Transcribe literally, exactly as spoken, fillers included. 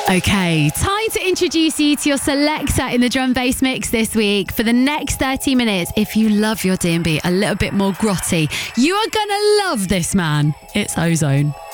Okay, time to introduce you to your selector in the drum bass mix this week. For the next thirty minutes, if you love your D and B a little bit more grotty, you are going to love this man. It's Ozone.